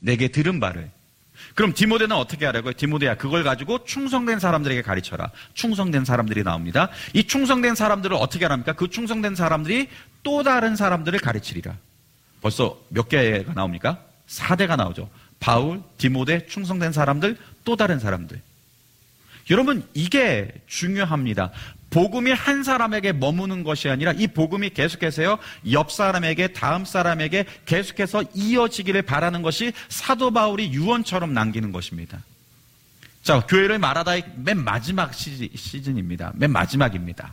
내게 들은 바를. 그럼 디모데는 어떻게 하라고요? 디모데야, 그걸 가지고 충성된 사람들에게 가르쳐라. 충성된 사람들이 나옵니다. 이 충성된 사람들을 어떻게 하랍니까? 그 충성된 사람들이 또 다른 사람들을 가르치리라. 벌써 몇 개가 나옵니까? 4대가 나오죠. 바울, 디모데, 충성된 사람들, 또 다른 사람들. 여러분, 이게 중요합니다. 복음이 한 사람에게 머무는 것이 아니라 이 복음이 계속해서요, 옆 사람에게, 다음 사람에게 계속해서 이어지기를 바라는 것이 사도 바울이 유언처럼 남기는 것입니다. 자, 교회를 말하다의 맨 마지막 시즌입니다. 맨 마지막입니다.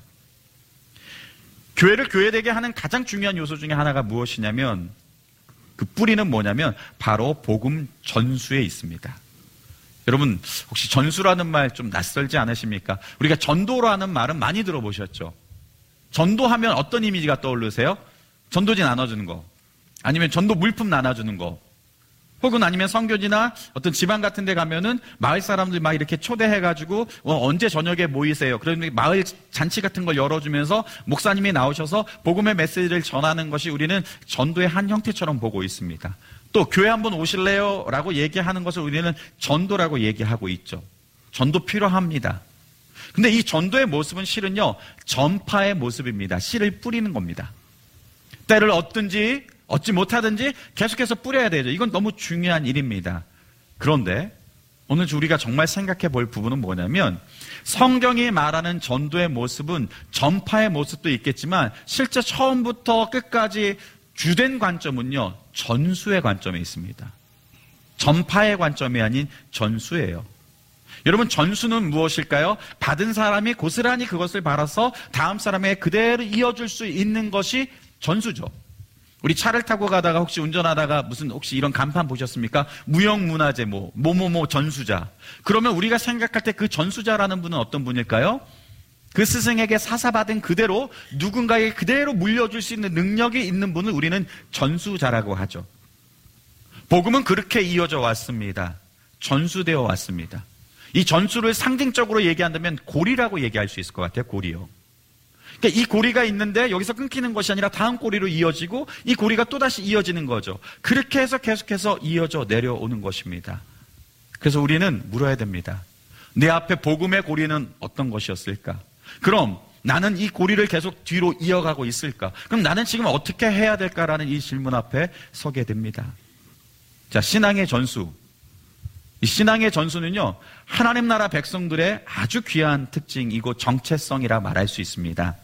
교회를 교회되게 하는 가장 중요한 요소 중에 하나가 무엇이냐면, 그 뿌리는 뭐냐면 바로 복음 전수에 있습니다. 여러분, 혹시 전수라는 말 좀 낯설지 않으십니까? 우리가 전도라는 말은 많이 들어보셨죠? 전도하면 어떤 이미지가 떠오르세요? 전도지 나눠주는 거, 아니면 전도 물품 나눠주는 거, 혹은 아니면 선교지나 어떤 지방 같은 데 가면은 마을 사람들 막 이렇게 초대해가지고 언제 저녁에 모이세요? 그러면 마을 잔치 같은 걸 열어주면서 목사님이 나오셔서 복음의 메시지를 전하는 것이 우리는 전도의 한 형태처럼 보고 있습니다. 또 교회 한번 오실래요? 라고 얘기하는 것을 우리는 전도라고 얘기하고 있죠. 전도 필요합니다. 근데 이 전도의 모습은 실은요, 전파의 모습입니다. 씨를 뿌리는 겁니다. 때를 얻든지 얻지 못하든지 계속해서 뿌려야 되죠. 이건 너무 중요한 일입니다. 그런데 오늘 우리가 정말 생각해 볼 부분은 뭐냐면, 성경이 말하는 전도의 모습은 전파의 모습도 있겠지만 실제 처음부터 끝까지 주된 관점은요, 전수의 관점에 있습니다. 전파의 관점이 아닌 전수예요. 여러분, 전수는 무엇일까요? 받은 사람이 고스란히 그것을 받아서 다음 사람에게 그대로 이어줄 수 있는 것이 전수죠. 우리 차를 타고 가다가 혹시 운전하다가 혹시 이런 간판 보셨습니까? 무형문화재 뭐뭐뭐 전수자. 그러면 우리가 생각할 때 그 전수자라는 분은 어떤 분일까요? 그 스승에게 사사받은 그대로 누군가에게 그대로 물려줄 수 있는 능력이 있는 분을 우리는 전수자라고 하죠. 복음은 그렇게 이어져 왔습니다. 전수되어 왔습니다. 이 전수를 상징적으로 얘기한다면 고리라고 얘기할 수 있을 것 같아요. 고리요. 그러니까 이 고리가 있는데 여기서 끊기는 것이 아니라 다음 고리로 이어지고 이 고리가 또다시 이어지는 거죠. 그렇게 해서 계속해서 이어져 내려오는 것입니다. 그래서 우리는 물어야 됩니다. 내 앞에 복음의 고리는 어떤 것이었을까? 그럼 나는 이 고리를 계속 뒤로 이어가고 있을까? 그럼 나는 지금 어떻게 해야 될까라는 이 질문 앞에 서게 됩니다. 자, 신앙의 전수. 이 신앙의 전수는요, 하나님 나라 백성들의 아주 귀한 특징이고 정체성이라 말할 수 있습니다.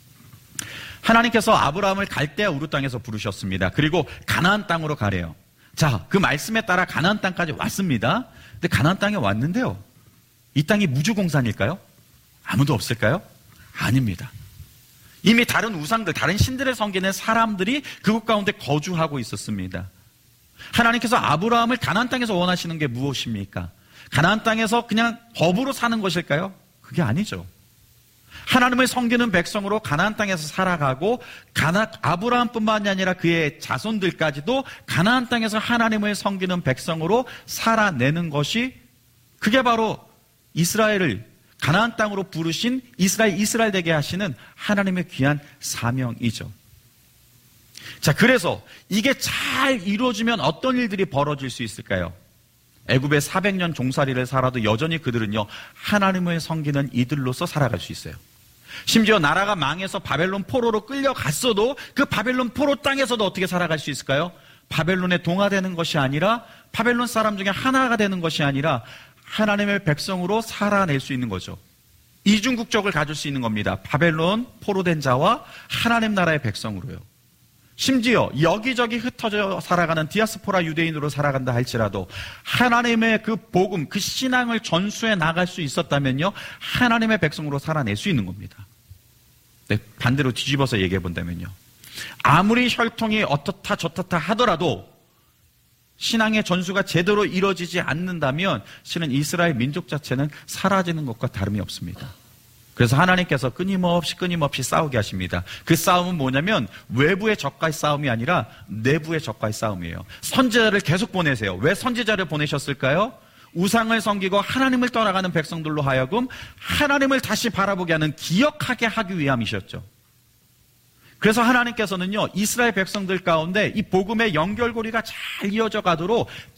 하나님께서 아브라함을 갈대아 우르 땅에서 부르셨습니다. 그리고 가나안 땅으로 가래요. 자, 그 말씀에 따라 가나안 땅까지 왔습니다. 근데 가나안 땅에 왔는데요, 이 땅이 무주공산일까요? 아무도 없을까요? 아닙니다. 이미 다른 우상들, 다른 신들을 섬기는 사람들이 그곳 가운데 거주하고 있었습니다. 하나님께서 아브라함을 가나안 땅에서 원하시는 게 무엇입니까? 가나안 땅에서 그냥 법으로 사는 것일까요? 그게 아니죠. 하나님을 섬기는 백성으로 가나안 땅에서 살아가고 아브라함뿐만이 아니라 그의 자손들까지도 가나안 땅에서 하나님을 섬기는 백성으로 살아내는 것이, 그게 바로 이스라엘을 가나안 땅으로 부르신 이스라엘 되게 하시는 하나님의 귀한 사명이죠. 자, 그래서 이게 잘 이루어지면 어떤 일들이 벌어질 수 있을까요? 애굽의 400년 종살이를 살아도 여전히 그들은요, 하나님을 섬기는 이들로서 살아갈 수 있어요. 심지어 나라가 망해서 바벨론 포로로 끌려갔어도 그 바벨론 포로 땅에서도 어떻게 살아갈 수 있을까요? 바벨론에 동화되는 것이 아니라, 바벨론 사람 중에 하나가 되는 것이 아니라 하나님의 백성으로 살아낼 수 있는 거죠. 이중국적을 가질 수 있는 겁니다. 바벨론 포로된 자와 하나님 나라의 백성으로요. 심지어 여기저기 흩어져 살아가는 디아스포라 유대인으로 살아간다 할지라도 하나님의 그 복음, 그 신앙을 전수해 나갈 수 있었다면요, 하나님의 백성으로 살아낼 수 있는 겁니다. 네, 반대로 뒤집어서 얘기해 본다면요, 아무리 혈통이 어떻다 저렇다 하더라도 신앙의 전수가 제대로 이루어지지 않는다면 실은 이스라엘 민족 자체는 사라지는 것과 다름이 없습니다. 그래서 하나님께서 끊임없이 싸우게 하십니다. 그 싸움은 뭐냐면 외부의 적과의 싸움이 아니라 내부의 적과의 싸움이에요. 선지자를 계속 보내세요. 왜 선지자를 보내셨을까요? 우상을 섬기고 하나님을 떠나가는 백성들로 하여금 하나님을 다시 바라보게 하는, 기억하게 하기 위함이셨죠. 그래서 하나님께서는요, 이스라엘 백성들 가운데 이 복음의 연결고리가 잘 이어져 가도록